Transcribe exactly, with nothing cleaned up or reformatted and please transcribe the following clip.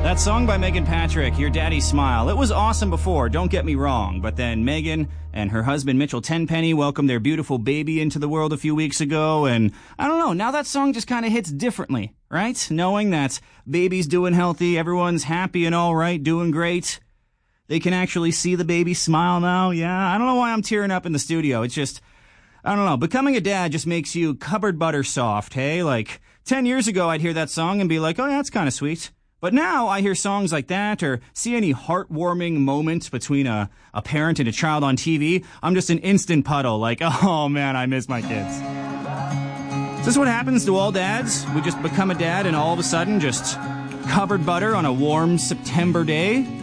That song by Megan Patrick, Your Daddy's Smile. It was awesome before, don't get me wrong, but then Megan and her husband Mitchell Tenpenny welcomed their beautiful baby into the world a few weeks ago, and I don't know, now that song just kind of hits differently, right? Knowing that baby's doing healthy, everyone's happy and all right, doing great. They can actually see the baby smile now, yeah. I don't know why I'm tearing up in the studio, it's just, I don't know, becoming a dad just makes you cupboard butter soft, hey? Like, ten years ago I'd hear that song and be like, oh yeah, that's kind of sweet. But now I hear songs like that or see any heartwarming moment between a, a parent and a child on T V, I'm just an instant puddle, like, oh man, I miss my kids. Is this what happens to all dads? We just become a dad and all of a sudden just cupboard butter on a warm September day?